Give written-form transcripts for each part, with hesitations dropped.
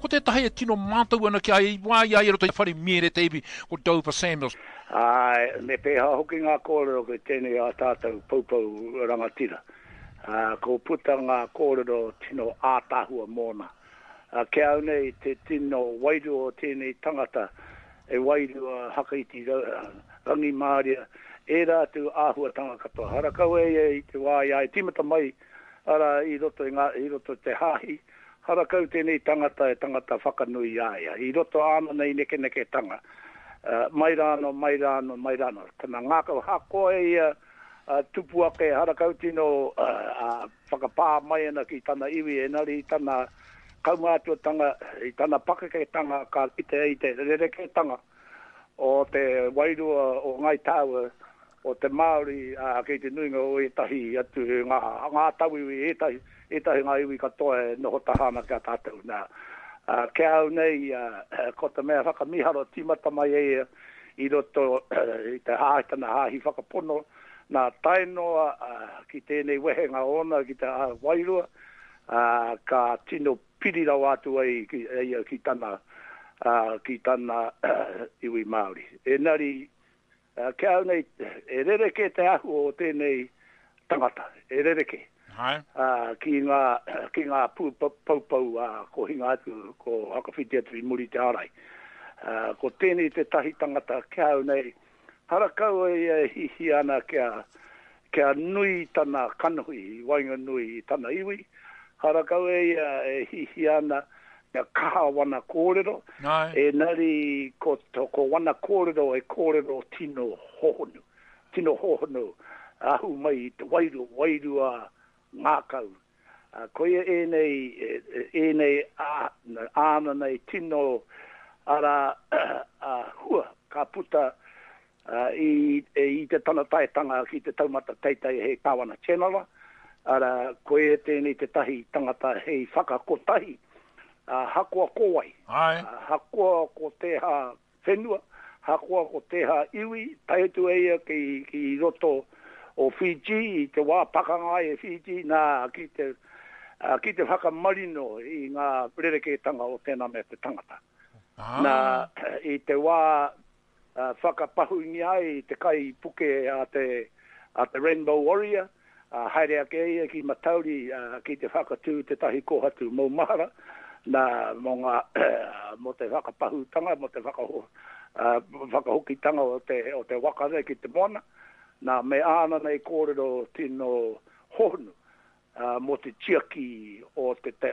ko te tahi e tino mātou ana ki ai wai ai roto i whare mere te iwi ko Dover Samuels. Me peha hoki ngā kōrero ke tēnei a tātou paupau rangatira. Ko puta ngā kōrero tino ātahua mōna. Ke au nei te tino wairua o tēnei tangata e wairua hakaiti rangi Māria. E rā tu āhua tanga katoa. Hara kau i te wai ai timata mai ara i roto te hahi. Hara kau tēnei tangata e tangata whakanui aia. I roto ana nei neke tanga. Mai rāno. Tana ngākau hako tupu ake hara kau tino whakapā mai ana ki tana iwi e nari tana kaumātua tanga i tana pakake tanga ka ite rereke tanga o te wairua o ngai tāua o te Māori kei te nuinga o etahi atu ngā tawiwi etahi ngā iwi katoa e noho tahana kia tātou. Ke au nei ko te mea whakamiharo timata mai i roto i te hāitana hāhi whakapono nā tainoa ki tēnei wehenga ona ki te wairua ka tino pirirau atu ai ki tana iwi Māori. E nari ke au nei, e rereke te ahu o tēnei tangata, e rereke. Ki ngā paupau ko hinga atu, ko hakawhiti atu i muri te arai. Ko tēnei te tahi tangata ke au nei, harakau e hihi ana kia nui tana kanahui, wainga nui tana iwi. Harakau e hihi ana kia kaha wana kōrero. E nari ko wana kōrero e kōrero tino hohonu. Ahu mai te wairua ngākau. Koia e nei āna nei tino ara hua ka puta i te tana taetanga ki te taumata teitai he kawana channela. Ara koe tēnei te tahi tangata hei whakakotahi. Hakoa kōwai. Hakoa ko teha whenua. Hakoa ko teha iwi. Taitu eia ki roto o Fiji, i te wā pakanga e Fiji, nā ki te whakamarino i ngā rereketanga o tēnā mea te tangata. Nā i te wā whakapahuingi ai te kai puke a te Rainbow Warrior, haere ake eia ki matauri ki te whakatū te tahi kohatu maumahara, nā mo te whakapahutanga, mo te whakahokitanga o te wakare ki te moana, nā me āna nei kōrero tino honu mo te tiaki o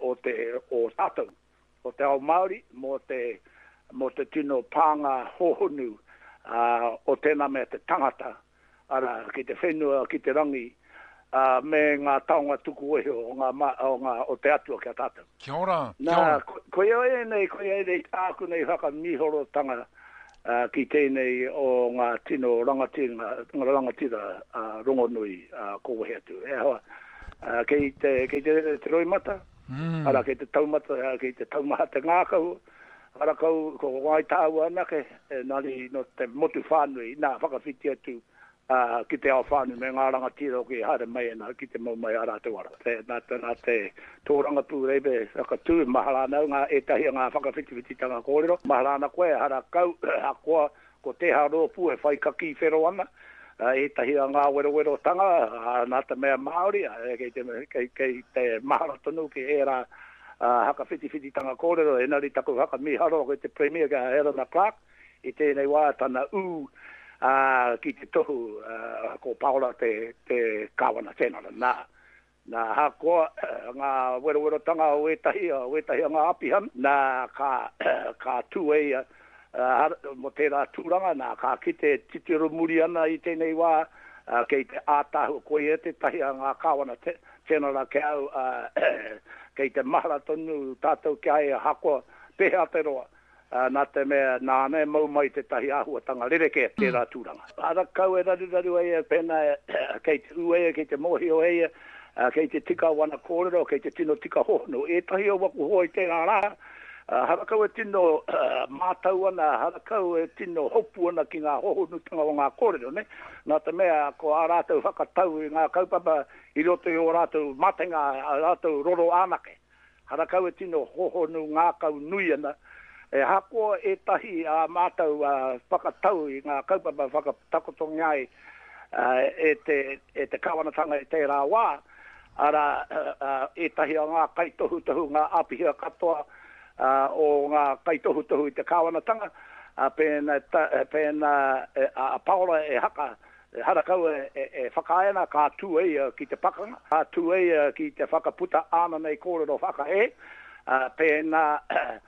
tātou, o te ao Māori, mo te tino pānga honu o tēnā mea te tangata, ara ki te whenua, ki te rangi, me ngā taonga tuku eho o te atua kia tātou. Kia ora. Nā, koe e nei tāku nei whakamihoro tanga ki tēnei o ngā tino rangatira rongonui ko wehe atu. E hoa, kei te roimata, ara kei te taumata, kei te taumaha te ngākau, ara kau ko wai tāua anake, nari no te motu whānui, nā whakawhiti atu ki te ao whānui me ngā rangatira o ki haere mai ena, ki te mau mai ara te wara. Nā te tōranga pū reibe, whakatū, maharana ngā etahi ngā whakawhiti tanga kōrero, maharana koe, hara kau, hakoa, ko te haro pū e whai kaki whero ana, etahi ngā wero tanga, nā te mea Māori, kei te mahara tonu ki era whakawhiti tanga kōrero, e nari taku whakamiharo ko te Premier ka Helena Clark, i tēnei wā tana ki te tohu ko Paula te kawana whenara. Nā hakoa ngā wero tanga o etahi ngā apihan, nā ka tūeia mo tērā tūranga, nā ka ki te titiro muri ana i tēnei wā, kei te ātahu koe te tahi a ngā kawana whenara ke au, kei te mahara tonu tātou ki ai hakoa peha te roa. Nā te mea nāne mau mai te tahi āhuatanga rereke tērā tūranga. Ara kau e raru eia pēnā kei te ueia, kei te mohio eia, kei te tika wana kōrero, kei te tino tika hono. E tahi o waku hoi tērā rā. Hara kau e tino mātau ana, hara kau e tino hopu ana ki ngā hohonutanga o ngā kōrero, ne? Nā te mea ko ā rātou whakatau i ngā kaupapa i roto i o rātou matenga, a rātou roro ānake. harakau e tino hohonu ngā kau nui ana, e hako e tahi a mātau whakatau i ngā kaupapa whakatakotongi ai e te kawanatanga e te rā wā, ara e tahi o ngā kaitohu ngā apihia katoa o ngā kaitohu i te kawanatanga, pēna a Paula e haka, harakau e whakaena ka tūei ki te pakanga, ka tūei ki te whakaputa ana nei kōrero whakae, pēna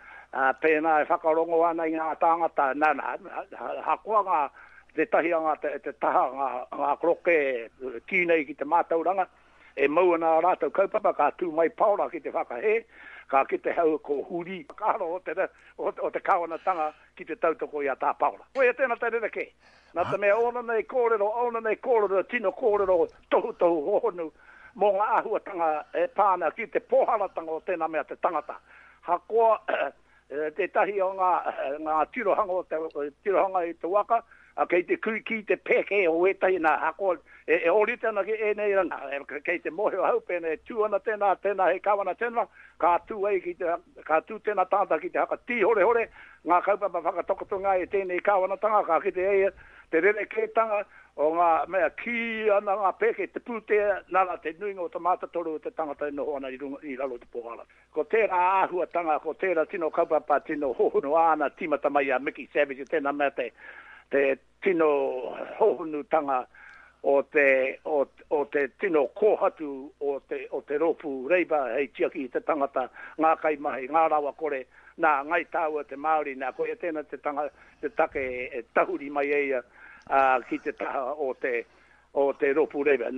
e whakarongo ana i ngā tāngata nana, hakoa ngā te tahi ngā te taha ngā kroke ki nei ki te mātauranga, e maua nā rātou kaupapa ka tū mai Paula ki te whakae, ka ki te hau ko huri, kāro o te kawanatanga ki te tautoko i a tā Paula. Koe e tēnā te rereke. Nā te mea ona nei kōrero, tino kōrero, tohu hohonu, mō ngā ahuatanga e pāna ki te pōharatanga o tēnā mea te tangata. Hakoa te tahi o ngā tirohanga i te waka, kei te ki te peke o e tahi nā hakoa, e orite ana ki e nei ranga, kei te mohe o hau pēne, tūana tēnā he kawana tēnā, ka tū tēnā tāta ki te haka tī hore, ngā kaupapa whakatokotonga e tēnei kawanatanga, ka ki te eia, te rere kētanga o ngā mea ki ana ngā peke te pūtea nara te nuinga o te mātatoru o te tangata ino hoana i lalo te pohara. Ko tērā āhuatanga, ko tērā tino kaupapa tino hohunu ana timata mai a Mickey Savage, tēnā mea te tino hohunu tanga o te tino kōhatu o te ropu reiba hei tiaki i te tangata ngā kaimahi, ngā rawa kore, nā ngai tāua te Māori, nā koe tēnā te take e tahuri mai eia ki te taha o te ropu reiba.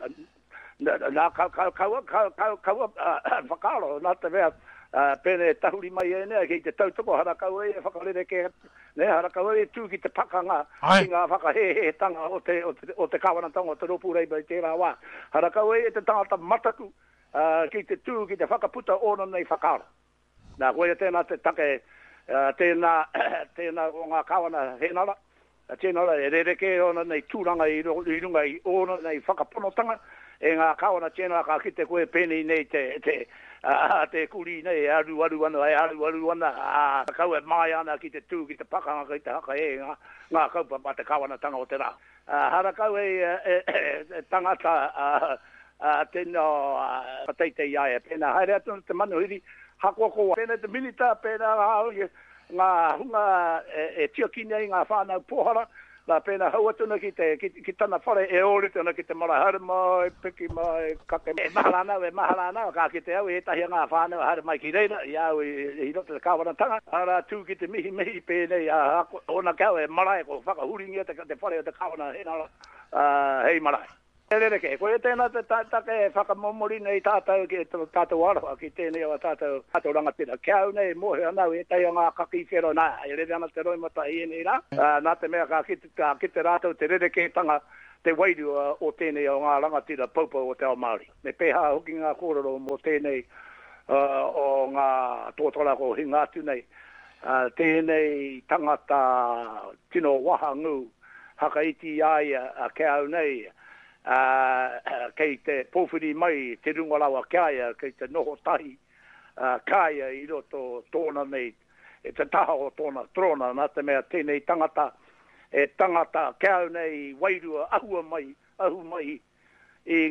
Nā kaua whakaro, nā te mea pēne tahuri mai e nea, ki te tautoko harakau e whakarere ke, harakau e tū ki te pakanga, ki ngā whakahehe tanga o te kawanatanga o te ropu reiba i tērā wā. Harakau e te tangata mataku, ki te tū ki te whakaputa ona nei whakaro. Nā koe tēnā te take, tēnā o ngā kawana henara, tēnā e rereke ona nei tūranga i runga i ona nei whakaponotanga, e ngā kawana tēnā ka ki te koe pēni nei te kuri nei, aru ana, kau e mai ana ki te tū, ki te pakanga, ki te haka e ngā kaupapa te kawanatanga o te rā. Harakau e tangata tēnā pateite iae, pēnā haere atu te manuhiri, hakoa koa. Pēnā te minita, pēnā ngā hunga e tiaki nei ngā whānau pōhara, la pēnā hau atuna ki tana whare e orite ana ki te mara hara mai, piki mai, kake mai. E maharanau, ka ki te au e tahi ngā whānau hara mai ki reira, i au i rote te kawanatanga, hara tū ki te mihi pēnei, ona kau e marae ko whakahuringia te whare o te kawana henara, hei marae. Rereke, koe tēnā te take whakamomori nei tātou ki tātou aroha ki tēnei o tātou rangatira. Kiau nei mohe anau e tei o ngā kaki whero nā, e rere ana te roimata i nei rā. Nā te mea ka ki te rātou te rereke tanga te wairu o tēnei o ngā rangatira paupo o te ao Māori. Me pēha hoki ngā kōrero mo tēnei o ngā tōtora ko hinga atu nei. Tēnei tangata tino wahangu hakaiti ai a kiau nei. Kei te pōwhiri mai te rungarawa kāia, kei te noho tahi kāia i roto tōna nei, e te taha o tōna trona, nā te mea tēnei tangata, e tangata kāu nei wairua ahu mai i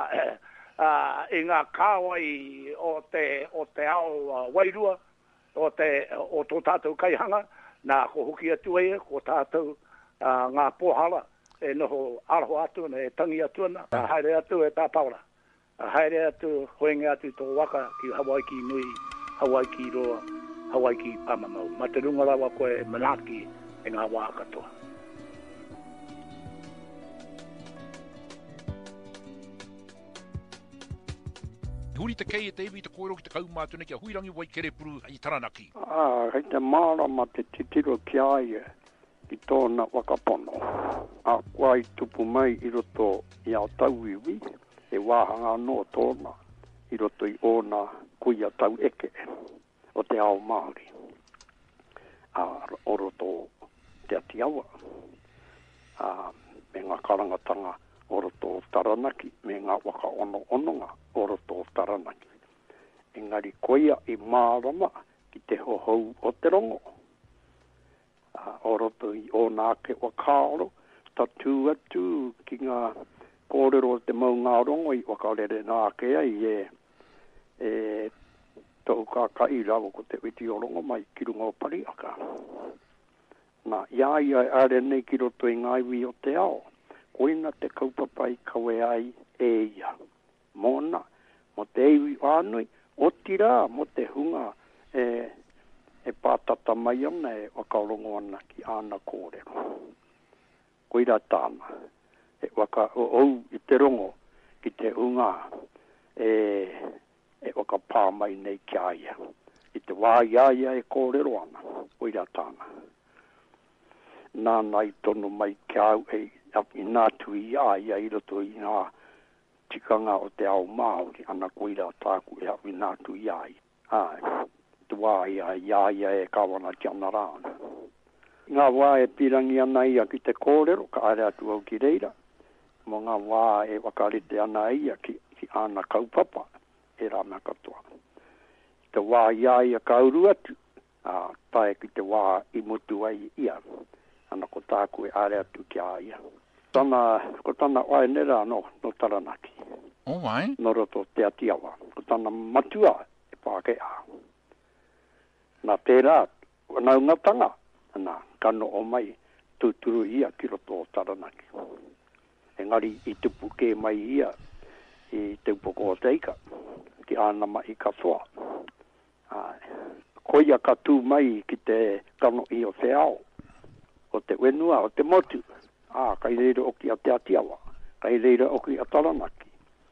ngā kāwai o te ao wairua, o tō tātou kaihanga, nā ko hoki atu e, ko tātou ngā pōhala, e noho araho atu, e tangi atu ana, haere atu e tā Paula. Haere atu, hoenga atu tō waka ki Hawaii ki Nui, Hawaii ki Roa, Hawaii ki Pamamau. Ma te runga rawa koe manaki e ngā wā katoa. Huri te kei e te iwi te koero ki te kaumātuna ki a huirangi wai kere puru i Taranaki. Hei te mārama te titiro ki aia ki tōna wakapono. A kwai tupu mai i roto i au tauiwi, e wāhanga no tōna, i roto i ōna kuia tau eke o te ao Māori. O roto te atiawa, me ngā karangatanga o roto Taranaki, me ngā waka ononga o roto Taranaki. engari koia I mārama ki te hohou o te rongo. O roto I o nā ke wakaaro, tatu atu ki ngā kōrero o te mau ngā rongo I wakarere nā ke ai tau ka kai rawa ko te witi o rongo mai ki runga o pariaka. Nā iai are nei ki roto I ngā iwi o te ao, koina te kaupapai kawe ai ia. Mona, mo te iwi whanui, o tira mo te hunga pātata mai ana wakarongo ana ki ana kōrero. Koira tāna, waka ou I te rongo ki te hunga waka pā mai nei ki aia. I te wāiaia kōrero ana, koira tāna. Nā nai tono mai ki au I nā tui aia I roto I ngā tikanga o te ao Māori, ana koira tāku I nā tui aia. Te wāiaia kawana ki ana rāna. Ngā wā pirangi ana ia ki te kōrero, ka are atu au ki reira. Mo ngā wā wakarite ana ia ki ana kaupapa, rā mea katoa. Te wā iaia ka uru atu, tae ki te wā I mutu ai ia. Ana ko tāku are atu ki aia. Ko tana oai nera no Taranaki. O vai? No roto te atiawa. Ko tana matua pāke a. Nā tērā, nau ngatanga, nā kano o mai tūturu ia ki roto o Taranaki. Engari I tupu ke mai ia I te upoko o teika, ki ana mai ka soa. Koia ka tū mai ki te kano I o te ao, o te wenua, o te motu. Kai reira o ki a te atiawa, kai reira o ki a Taranaki.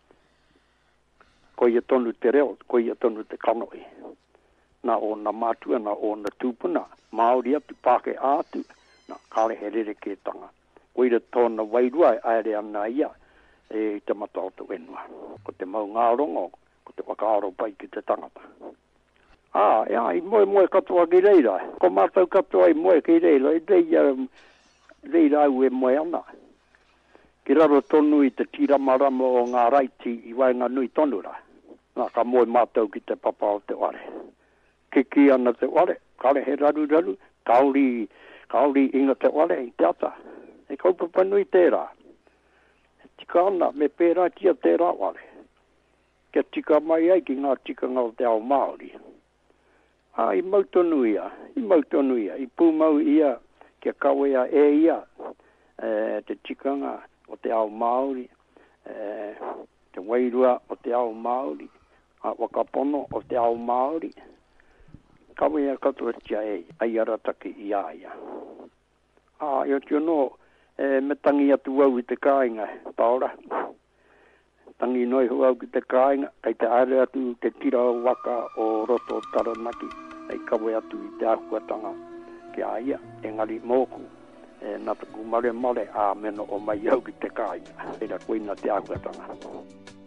Koia tonu te reo, koia tonu te kanoi. Nā o na mātua, nā o na tūpuna, Māori atu, Pāke atu, nā kāre he rere ke tanga. Koira tōna wairua aere ana ia, te mata o te wenua. Ko te mau ngā rongo, ko te wakaaro pai ki te tangata. I moe katoa ki reira. Ko mātou katoa I moe ki reira, reira au moe ana. Ki raro tonu I te tiramarama o ngā raiti I wainga nui tonura. Nā ka moe mātou ki te papa o te ware. Kiki ana te ware, kare he raru, kauri inga te ware I te ata. Kaupapa nui tērā. Tika ana, me pērā tia tērā ware. Kia tika mai ai ki ngā tikanga o te ao Māori. I mautonu ia. I pūmau ia, kia kawea ia, te tikanga o te ao Māori, te wairua o te ao Māori, wakapono o te ao Māori, kawea katoa tia ai arataki I aia. Io tino, me tangi atu au I te kāinga, paora. Tangi noi hu au ki te kāinga, kei te are atu te tira waka o roto Taranaki, ei kawe atu I te ahuatanga ki aia, engari mōku, nā taku mare, meno o mai au ki te kāinga, eira koina te ahuatanga.